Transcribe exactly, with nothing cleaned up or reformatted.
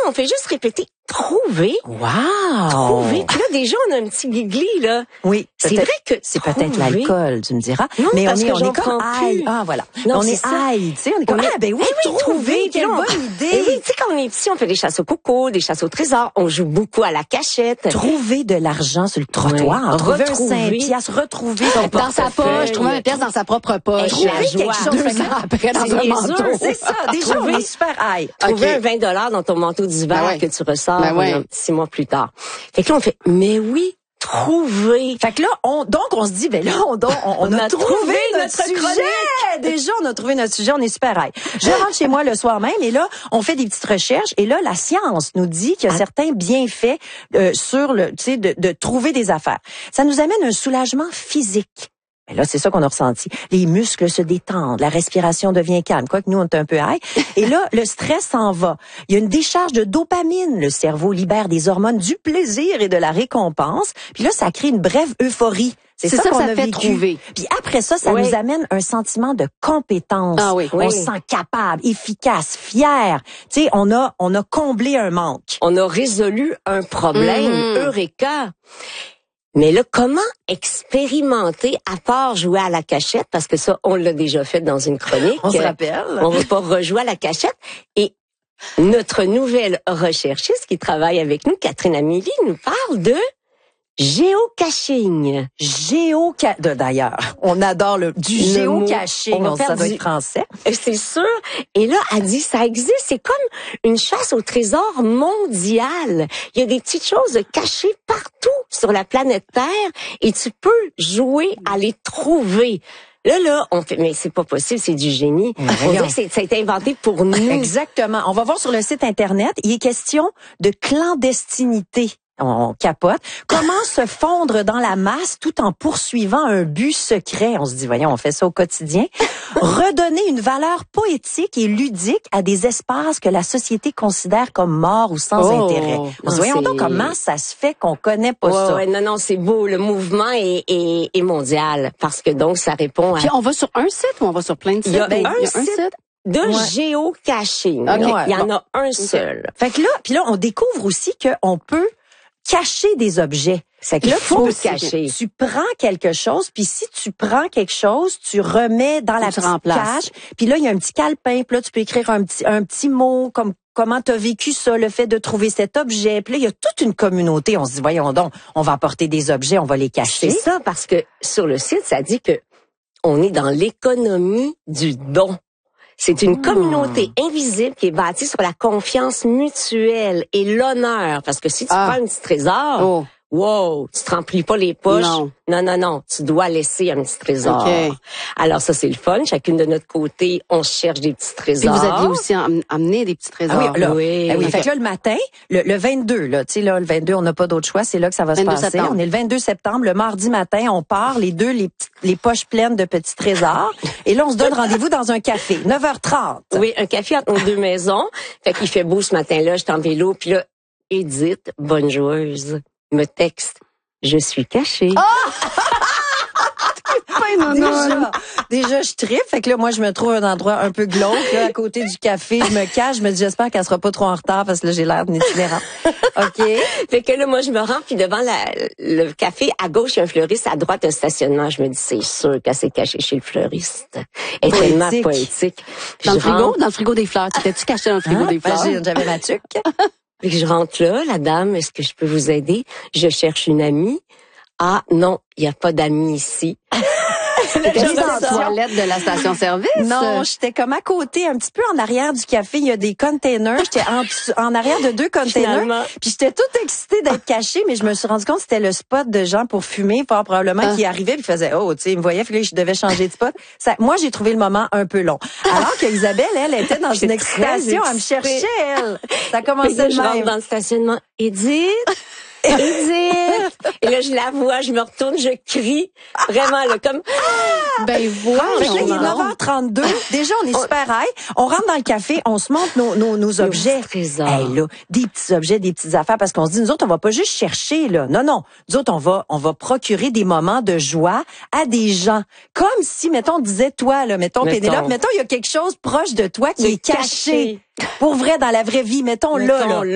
on fait juste répéter trouver. Wow! Trouver. Puis là, déjà, on a un petit gigli, là. Oui. C'est vrai que c'est peut-être l'alcool, tu me diras. Non, mais on parce est, que on j'en est comme prends aïe. plus. Ah, voilà. Non, on c'est est ça. aïe, tu sais. On est comme, On est- ah, ben oui, Eh oui, trouver. Quelle Puis là, on- bonne idée. Eh oui, tu sais, quand on est petit, on fait des chasses au coco, des chasses au trésor. On joue beaucoup à la cachette. Trouver de l'argent sur le trottoir. Oui. Trouver Retrouver. un cinq piastres. Retrouver son Dans sa poche, trouver un pièce dans sa propre poche. Trouver La joie. quelque chose. Deux ans après dans C'est un niaiseux, manteau. C'est ça. Déjà, on Trouver- est super aïe. Trouver OK. un vingt dollars dans ton manteau d'hiver Ben ouais. que tu ressors Ben ouais. euh, six mois plus tard. Fait que là, on fait, mais oui, trouver. Fait que là, on, donc, on se dit, ben là, on, donc, on, on On a, a trouvé, trouvé notre, notre sujet. chronique. Déjà, on a trouvé notre sujet, on est super high. Je rentre chez moi le soir même et là, on fait des petites recherches et là, la science nous dit qu'il y a Ah. certains bienfaits euh, sur le, tu sais, de, de trouver des affaires. Ça nous amène un soulagement physique. Mais là, c'est ça qu'on a ressenti. Les muscles se détendent, la respiration devient calme. Quoique nous, on est un peu high. Et là, le stress s'en va. Il y a une décharge de dopamine. Le cerveau libère des hormones du plaisir et de la récompense. Puis là, ça crée une brève euphorie. C'est ça que qu'on ça a fait vécu. trouver. Puis après ça, ça Oui. nous amène un sentiment de compétence. Ah oui, On oui. se sent capable, efficace, fier. Tu sais, on a, on a comblé un manque. On a résolu un problème. Mhm. Eureka! Mais là, comment expérimenter à part jouer à la cachette? Parce que ça, on l'a déjà fait dans une chronique. On se rappelle. On va pas rejouer à la cachette. Et notre nouvelle recherchiste qui travaille avec nous, Catherine Amélie, nous parle de géocaching. Géoca... de- D'ailleurs, on adore le du Le géocaching. mot. On va On ça faire doit du- être français. C'est sûr. Et là, elle dit, ça existe. C'est comme une chasse au trésor mondial. Il y a des petites choses cachées partout sur la planète Terre et tu peux jouer à les trouver. Là, là, on fait, mais c'est pas possible, c'est du génie. Mais On voyons. dirait que c'est- ça a été inventé pour nous. Exactement. On va voir sur le site Internet. Il est question de clandestinité. On capote. Comment se fondre dans la masse tout en poursuivant un but secret? On se dit, voyons, on fait ça au quotidien. Redonner une valeur poétique et ludique à des espaces que la société considère comme morts ou sans Oh. intérêt. On Non, se dit, voyons c'est- donc comment ça se fait qu'on connaît pas Ouais, ça. ouais, non, non, c'est beau. Le mouvement est, est, est mondial parce que donc ça répond à Puis on va sur un site ou on va sur plein de sites? Il y a Ben, un site de Ouais. géocaching. Ok. Il y en Bon. a un seul. Fait que là, puis là, on découvre aussi qu'on peut cacher des objets. C'est que Il là, faut tu, se cacher. tu prends quelque chose, puis si tu prends quelque chose, tu remets dans la Tu petite remplaces. cage. Puis là, il y a un petit calepin, puis là, tu peux écrire un petit un petit mot comme comment tu as vécu ça, le fait de trouver cet objet. Puis là, il y a toute une communauté. On se dit, voyons donc, on va apporter des objets, on va les cacher. C'est ça, parce que sur le site, ça dit que on est dans l'économie du don. C'est une Hmm. communauté invisible qui est bâtie sur la confiance mutuelle et l'honneur. Parce que si tu Ah. prends un petit trésor, Oh. wow, tu te remplis pas les poches. Non. non, non, non, tu dois laisser un petit trésor. OK. Alors ça, c'est le fun. Chacune de notre côté, on cherche des petits Puis trésors. vous aviez aussi am- amené des petits trésors. Ah oui, là, Oui. ah oui. Ok. Fait que là, le matin, le, le vingt-deux, là, tu sais, là, le vingt-deux, on n'a pas d'autre choix, c'est là que ça va se vingt-deux passer. septembre. On est le vingt-deux septembre, le mardi matin, on part, les deux, les, petites- les poches pleines de petits trésors. Et là, on se donne rendez-vous dans un café, neuf heures trente. Oui, un café entre nos deux maisons. Fait qu'il fait beau ce matin-là, j'étais en vélo, puis là, Edith, bonne joueuse, me texte, je suis cachée. non, Déjà, déjà, je tripe. Fait que là, moi, je me trouve un endroit un peu glauque, là, à côté du café. Je me cache. Je me dis, j'espère qu'elle sera pas trop en retard parce que là, j'ai l'air d'une itinérante. OK. Fait que là, moi, je me rends, puis devant la, le café, à gauche, il y a un fleuriste, à droite, un stationnement. Je me dis, c'est sûr qu'elle s'est cachée chez le fleuriste. Elle est Poétique. tellement poétique. Puis Dans le je frigo? rentre, Dans le frigo des fleurs. T'étais-tu caché dans le frigo Hein? des fleurs? Ben, j'ai- j'avais ma tuque. puis que je rentre là, la dame, est-ce que je peux vous aider? Je cherche une amie. Ah, non, il n'y a pas d'amis ici. T'étais J'ai dans la l'impression- toilette de la station-service? Non, j'étais comme à côté, un petit peu en arrière du café. Il y a des containers. J'étais en, dessous- en arrière de deux containers. Finalement. Puis j'étais toute excitée d'être cachée, mais je me suis rendu compte que c'était le spot de gens pour fumer, fort probablement, Ah. qui arrivait puis faisait, oh, tu sais, ils me voyaient, puis là, je devais changer de spot. Ça, moi, j'ai trouvé le moment un peu long. Alors que Isabelle, elle, était dans J'étais une très excitation. Elle me excitée. cherchait, elle. Ça Fait commençait que là, de je rentre même. dans le stationnement. Edith? Edith! Et là, je la vois, je me retourne, je crie. Vraiment, là, comme... Ben Fait que là, il est voyons. neuf heures trente-deux. Déjà, on est super high. On rentre dans le café, on se montre nos, nos, nos objets. petits trésors. Hey, là, des petits objets, des petites affaires, parce qu'on se dit, nous autres, on va pas juste chercher, là. Non, non. Nous autres, on va, on va procurer des moments de joie à des gens. Comme si, mettons, on disait, toi, là, mettons, Mettons. Pénélope, mettons, il y a quelque chose proche de toi qui Qui est est caché. caché. Pour vrai, dans la vraie vie, mettons, là, Mettons là.